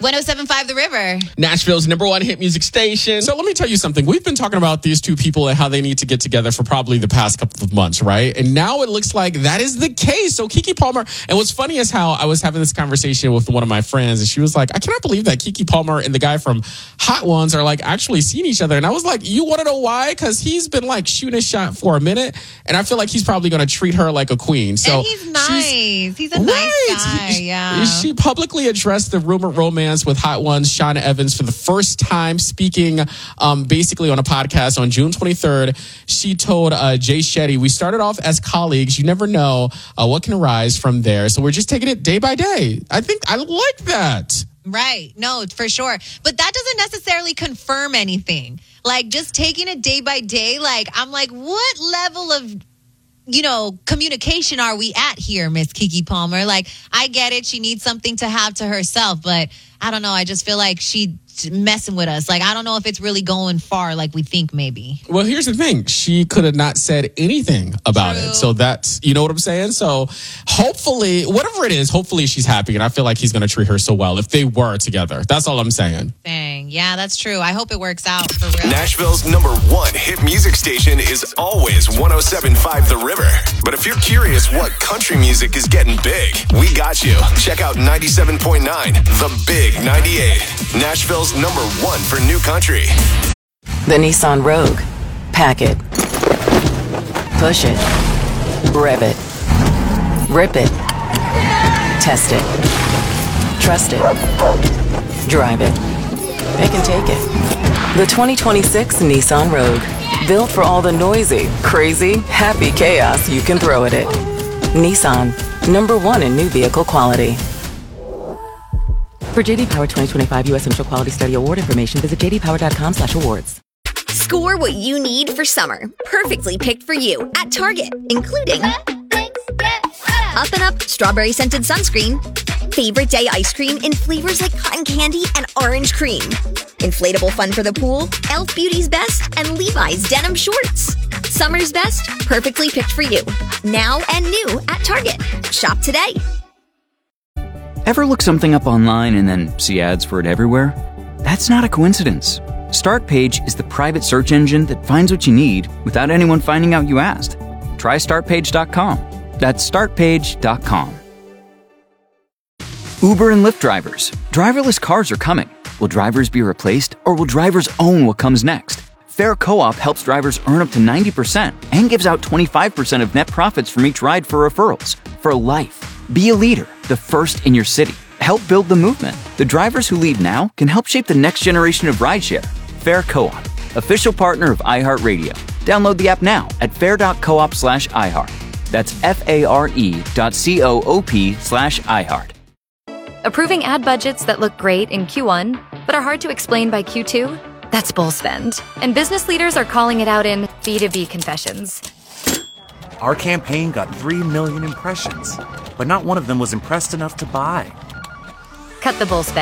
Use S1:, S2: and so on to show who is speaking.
S1: 107.5 The River.
S2: Nashville's #1 hit music station. So let me tell you something. We've been talking about these two people and how they need to get together for probably the past couple of months, right? And now it looks like that is the case. So Keke Palmer, and what's funny is how I was having this conversation with one of my friends, and she was like, I cannot believe that Keke Palmer and the guy from Hot Ones are like actually seeing each other. And I was like, you want to know why? Because he's been like shooting a shot for a minute, and I feel like he's probably going to treat her like a queen. So
S1: and he's nice. He's a nice guy. Yeah.
S2: She publicly addressed the rumored romance with Hot Ones Sean Evans for the first time, speaking basically on a podcast on June 23rd. She told Jay Shetty, we started off as colleagues. You never know what can arise from there. So we're just taking it day by day. I think I like that.
S1: Right. No, for sure. But that doesn't necessarily confirm anything. Like, just taking it day by day, like, I'm like, what level of, communication are we at here, Miss Keke Palmer? Like, I get it. She needs something to have to herself, but I don't know. I just feel like she's messing with us. Like, I don't know if it's really going far like we think maybe.
S2: Well, here's the thing. She could have not said anything about it. So that's, you know what I'm saying? So hopefully, whatever it is, hopefully she's happy. And I feel like he's going to treat her so well if they were together. That's all I'm saying.
S1: Dang. Yeah, that's true. I hope it works out for real.
S3: Nashville's #1 hit music station is always 107.5 The River. But if you're curious what country music is getting big, we got you. Check out 97.9 The Big 98. Nashville's #1 for new country.
S4: The Nissan Rogue. Pack it. Push it. Rev it. Rip it. Test it. Trust it. Drive it. Pick and take it. The 2026 Nissan Rogue. Built for all the noisy, crazy, happy chaos you can throw at it. Nissan. #1 in new vehicle quality. For JD Power 2025 U.S. Initial Quality Study Award information, visit jdpower.com/awards.
S5: Score what you need for summer. Perfectly picked for you at Target, including Up and Up Strawberry Scented Sunscreen, Favorite Day Ice Cream in flavors like cotton candy and orange cream, Inflatable Fun for the Pool, Elf Beauty's Best, and Levi's Denim Shorts. Summer's best, perfectly picked for you. Now and new at Target. Shop today.
S6: Ever look something up online and then see ads for it everywhere? That's not a coincidence. Startpage is the private search engine that finds what you need without anyone finding out you asked. Try startpage.com. That's startpage.com. Uber and Lyft drivers. Driverless cars are coming. Will drivers be replaced, or will drivers own what comes next? Fair Co-op helps drivers earn up to 90% and gives out 25% of net profits from each ride for referrals. For life. Be a leader, the first in your city. Help build the movement. The drivers who lead now can help shape the next generation of rideshare. Fair Co-op, official partner of iHeartRadio. Download the app now at fair.coop/iHeart. That's FARE.coop/iHeart.
S7: Approving ad budgets that look great in Q1, but are hard to explain by Q2? That's bull spend. And business leaders are calling it out in B2B confessions.
S8: Our campaign got 3 million impressions, but not one of them was impressed enough to buy.
S7: Cut the bull spend.